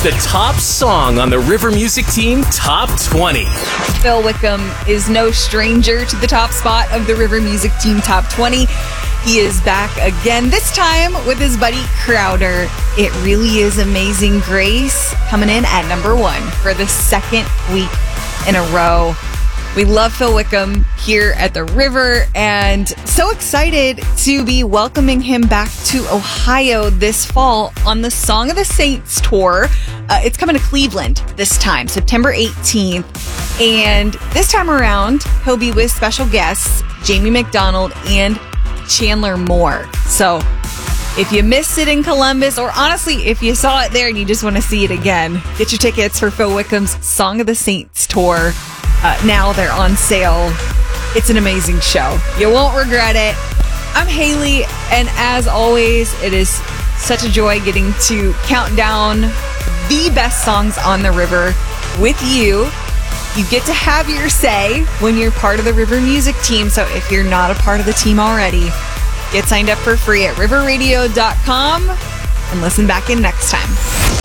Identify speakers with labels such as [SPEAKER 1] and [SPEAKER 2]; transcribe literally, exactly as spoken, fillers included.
[SPEAKER 1] the top song on the River Music Team Top twenty.
[SPEAKER 2] Phil Wickham is no stranger to the top spot of the River Music Team Top twenty. He is back again, this time with his buddy Crowder. It Really Is Amazing Grace, coming in at number one for the second week in a row. We love Phil Wickham here at the River and so excited to be welcoming him back to Ohio this fall on the Song of the Saints tour. Uh, it's coming to Cleveland this time, September eighteenth. And this time around, he'll be with special guests Jamie McDonald and Chandler Moore. So if you missed it in Columbus, or honestly, if you saw it there and you just want to see it again, get your tickets for Phil Wickham's Song of the Saints tour. Uh, now they're on sale. It's an amazing show. You won't regret it. I'm Haley, and as always, it is such a joy getting to count down the best songs on the river with you. You get to have your say when you're part of the River Music Team, so if you're not a part of the team already, get signed up for free at river radio dot com and listen back in next time.